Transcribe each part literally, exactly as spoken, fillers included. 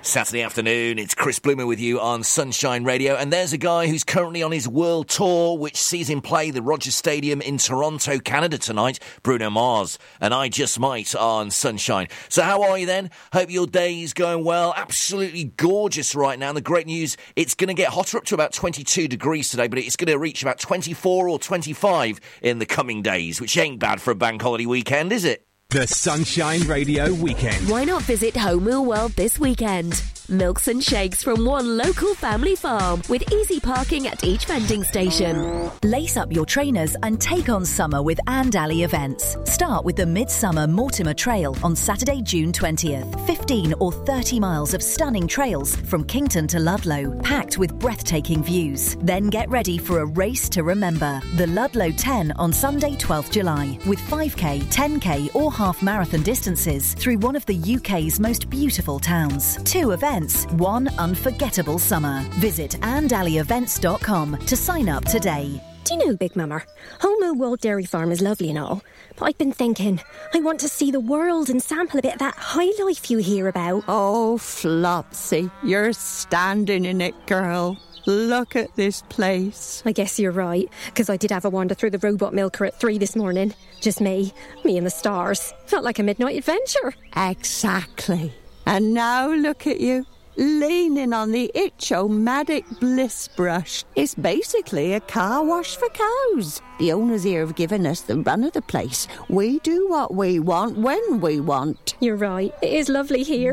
Saturday afternoon, it's Chris Bloomer with you on Sunshine Radio, and there's a guy who's currently on his world tour, which sees him play the Rogers Stadium in Toronto, Canada tonight, Bruno Mars, and I Just Might on Sunshine. So how are you then? Hope your day's going well. Absolutely gorgeous right now, and the great news, it's going to get hotter up to about twenty-two degrees today, but it's going to reach about twenty-four or twenty-five in the coming days, which ain't bad for a bank holiday weekend, is it? The Sunshine Radio Weekend. Why not visit Home Mill World this weekend? Milks and shakes from one local family farm with easy parking at each vending station. Lace up your trainers and take on summer with Andally events. Start with the Midsummer Mortimer Trail on Saturday, June twentieth. fifteen or thirty miles of stunning trails from Kington to Ludlow, packed with breathtaking views. Then get ready for a race to remember. The Ludlow ten on Sunday, twelfth July, with five K, ten K or half marathon distances through one of the U K's most beautiful towns. Two events. One unforgettable summer. Visit andally events dot com to sign up today. Do you know, Big Mama, Home Mill World Dairy Farm is lovely and all, but I've been thinking, I want to see the world and sample a bit of that high life you hear about. Oh, Flopsy, you're standing in it, girl. Look at this place. I guess you're right, because I did have a wander through the robot milker at three this morning. Just me, me and the stars. Felt like a midnight adventure. Exactly. And now look at you, leaning on the Itch-O-Matic Bliss brush. It's basically a car wash for cows. The owners here have given us the run of the place. We do what we want when we want. You're right. It is lovely here.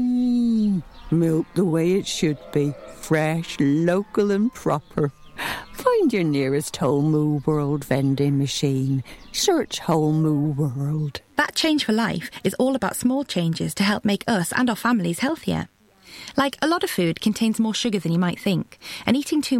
Mmm, milk the way it should be. Fresh, local and proper. Find your nearest Whole Moo World vending machine. Search Whole Moo World. That Change for Life is all about small changes to help make us and our families healthier. Like, a lot of food contains more sugar than you might think, and eating too